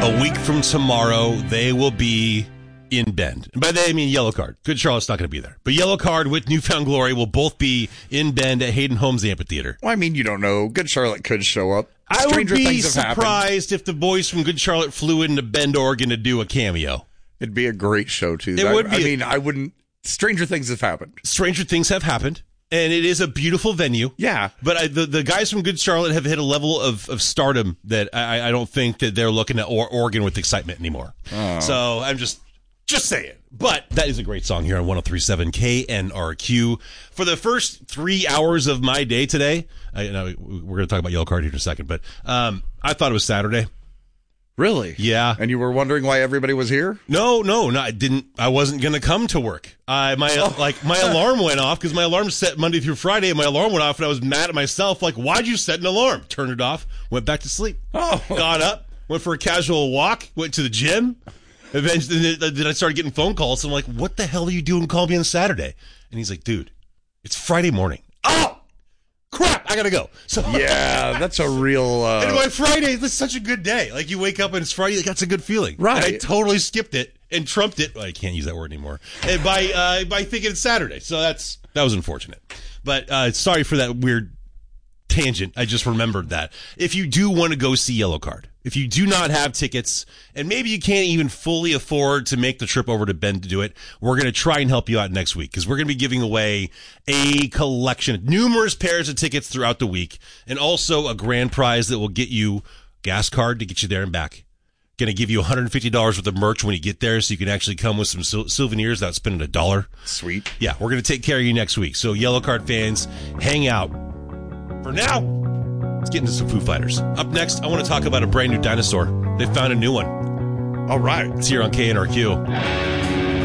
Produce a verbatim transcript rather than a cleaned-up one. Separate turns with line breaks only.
A week from tomorrow, they will be in Bend. And by that, I mean Yellow Card. Good Charlotte's not going to be there. But Yellow Card with Newfound Glory will both be in Bend at Hayden Homes Amphitheater.
Well, I mean, you don't know. Good Charlotte could show up.
I
Stranger
would be
things have
surprised
happened.
if the boys from Good Charlotte flew into Bend, Oregon to do a cameo.
It'd be a great show, too.
It
I,
would be.
I mean, I wouldn't... Stranger things have happened.
Stranger things have happened. And it is a beautiful venue.
Yeah.
But I, the, the guys from Good Charlotte have hit a level of, of stardom that I, I don't think that they're looking at or, Oregon with excitement anymore. Oh. So I'm just just saying. But that is a great song here on one oh three point seven K N R Q. For the first three hours of my day today, I know we're going to talk about Yellow Card here in a second, but um, I thought it was Saturday.
Really?
Yeah.
And you were wondering why everybody was here?
No, no, no. I didn't. I wasn't going to come to work. I my oh. like my alarm went off because my alarm set Monday through Friday, and my alarm went off, and I was mad at myself. Like, why'd you set an alarm? Turned it off. Went back to sleep.
Oh.
Got up. Went for a casual walk. Went to the gym. Eventually, then I started getting phone calls. I'm like, what the hell are you doing? Call me on Saturday. And he's like, dude, it's Friday morning. Oh. Crap, I gotta go. So
yeah, that's a real. Uh...
And my Friday, that's such a good day. Like you wake up and it's Friday, like, that's a good feeling.
Right.
And I totally skipped it and trumped it. Well, I can't use that word anymore. And by uh, by thinking it's Saturday, so that's that was unfortunate. But uh, sorry for that weird tangent. I just remembered that. If you do want to go see Yellow Card, if you do not have tickets, and maybe you can't even fully afford to make the trip over to Bend to do it, we're going to try and help you out next week because we're going to be giving away a collection, numerous pairs of tickets throughout the week, and also a grand prize that will get you gas card to get you there and back. Going to give you one hundred fifty dollars worth of merch when you get there so you can actually come with some sil- souvenirs without spending a dollar.
Sweet.
Yeah, we're going to take care of you next week. So Yellow Card fans, hang out. For now, let's get into some Foo Fighters. Up next, I want to talk about a brand new dinosaur. They found a new one.
All right.
It's here on K N R Q.